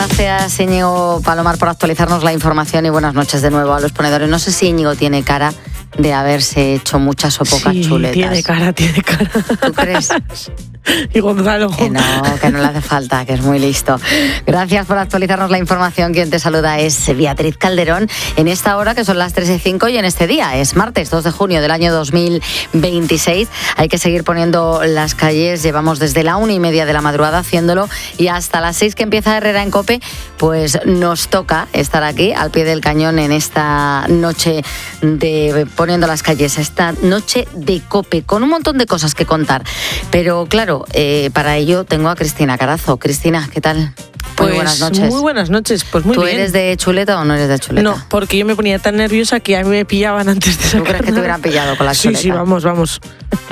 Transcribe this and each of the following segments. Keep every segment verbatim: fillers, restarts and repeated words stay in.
Gracias, Íñigo Palomar, por actualizarnos la información y buenas noches de nuevo a los ponedores. No sé si Íñigo tiene cara de haberse hecho muchas o pocas sí, chuletas. tiene cara, tiene cara. ¿Tú crees? Y Gonzalo. Que no, que no le hace falta, que es muy listo. Gracias por actualizarnos la información. Quien te saluda es Beatriz Calderón en esta hora, que son las tres y cinco, y en este día es martes dos de junio del año dos mil veintiséis. Hay que seguir poniendo las calles. Llevamos desde la una y media de la madrugada haciéndolo y hasta las seis que empieza Herrera en COPE, pues nos toca estar aquí al pie del cañón en esta noche de poniendo las calles, esta noche de COPE, con un montón de cosas que contar. Pero claro, Eh, para ello tengo a Cristina Carazo. Cristina, ¿qué tal? Pues muy buenas noches. Muy buenas noches, pues muy ¿Tú bien. ¿Tú eres de chuleta o no eres de chuleta? No, porque yo me ponía tan nerviosa que a mí me pillaban antes de sacar. ¿Tú crees que te hubieran pillado con la chuleta? Sí, sí, vamos, vamos.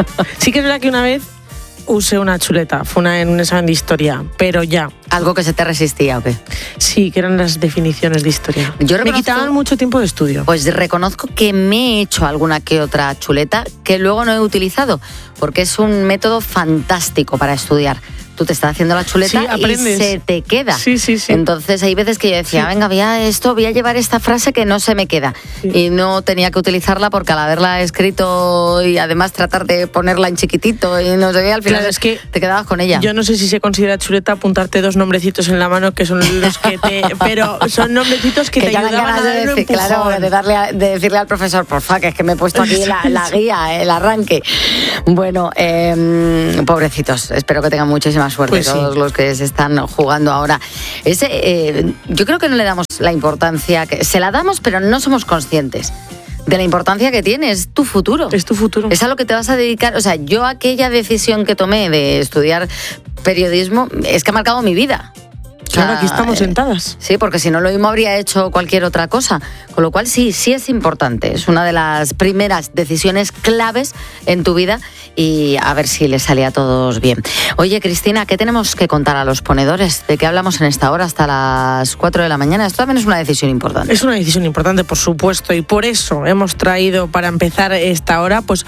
Sí que es verdad que una vez usé una chuleta, fue una, en un examen de historia, pero ya. ¿Algo que se te resistía o qué? Sí, que eran las definiciones de historia. Yo me quitaban mucho tiempo de estudio. Pues reconozco que me he hecho alguna que otra chuleta que luego no he utilizado, porque es un método fantástico para estudiar. Tú te estás haciendo la chuleta sí, y se te queda. Sí, sí, sí. Entonces hay veces que yo decía, sí. venga, voy a esto, voy a llevar esta frase que no se me queda. Sí. Y no tenía que utilizarla porque al haberla escrito y además tratar de ponerla en chiquitito y no sé qué, al final claro, es que te quedabas con ella. Yo no sé si se considera chuleta apuntarte dos nombrecitos en la mano que son los que te... pero son nombrecitos que, que te ayudaban a dar de decir, claro, de, darle a, de decirle al profesor, porfa, que es que me he puesto aquí la, la guía, el arranque. Bueno, eh, pobrecitos, espero que tengan muchísima suerte pues todos sí. los que se están jugando ahora. Ese, eh, yo creo que no le damos la importancia, que se la damos, pero no somos conscientes de la importancia que tiene. Es tu futuro. Es tu futuro. Es a lo que te vas a dedicar. O sea, yo aquella decisión que tomé de estudiar periodismo es que ha marcado mi vida. Claro, aquí estamos sentadas. Sí, porque si no lo mismo habría hecho cualquier otra cosa. Con lo cual sí, sí es importante. Es una de las primeras decisiones claves en tu vida y a ver si les sale a todos bien. Oye, Cristina, ¿qué tenemos que contar a los ponedores? ¿De qué hablamos en esta hora hasta las cuatro de la mañana? Esto también es una decisión importante. Es una decisión importante, por supuesto, y por eso hemos traído para empezar esta hora, pues,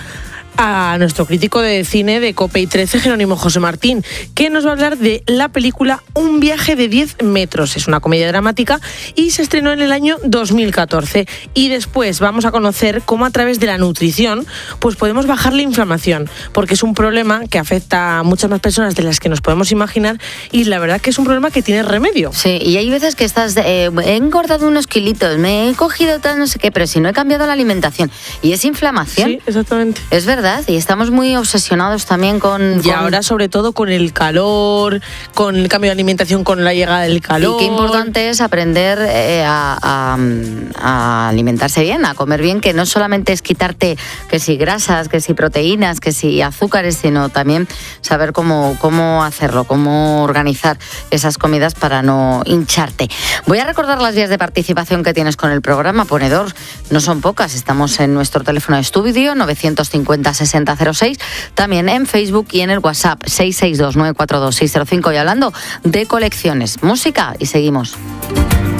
a nuestro crítico de cine de COPE y trece, Jerónimo José Martín, que nos va a hablar de la película Un viaje de diez metros. Es una comedia dramática y se estrenó en el año dos mil catorce. Y después vamos a conocer cómo a través de la nutrición pues podemos bajar la inflamación, porque es un problema que afecta a muchas más personas de las que nos podemos imaginar y la verdad que es un problema que tiene remedio. Sí, y hay veces que estás, eh, he engordado unos kilitos, me he cogido tal no sé qué, pero si no he cambiado la alimentación y es inflamación. Sí, exactamente. Es verdad. Y estamos muy obsesionados también con... Y con... ahora sobre todo con el calor, con el cambio de alimentación, con la llegada del calor. Y qué importante es aprender eh, a, a, a alimentarse bien, a comer bien, que no solamente es quitarte que si grasas, que si proteínas, que si azúcares, sino también saber cómo, cómo hacerlo, cómo organizar esas comidas para no hincharte. Voy a recordar las vías de participación que tienes con el programa, ponedor. No son pocas, estamos en nuestro teléfono de estudio, novecientos cincuenta sesenta cero seis, también en Facebook y en el WhatsApp seis seis dos nueve cuatro dos seis cero cinco. Y hablando de colecciones, música y seguimos.